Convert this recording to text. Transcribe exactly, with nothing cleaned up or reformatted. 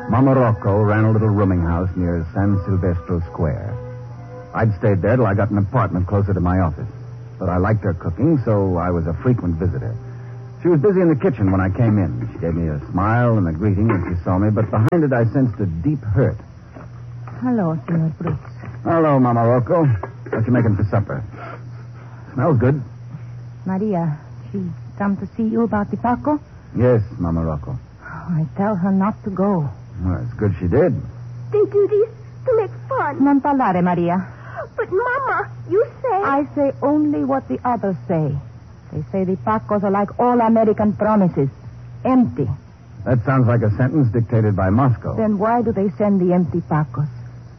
Mama Rocco ran a little rooming house near San Silvestro Square. I'd stayed there till I got an apartment closer to my office. But I liked her cooking, so I was a frequent visitor. She was busy in the kitchen when I came in. She gave me a smile and a greeting when she saw me, but behind it I sensed a deep hurt. Hello, Senor Brooks. Hello, Mama Rocco. What you making for supper? Smells good. Maria, she come to see you about the Paco? Yes, Mama Rocco. I tell her not to go. Well, it's good she did. They do this to make fun. Non parlare, Maria. But, Mama, you say... I say only what the others say. They say the Pacos are like all American promises. Empty. That sounds like a sentence dictated by Moscow. Then why do they send the empty Pacos?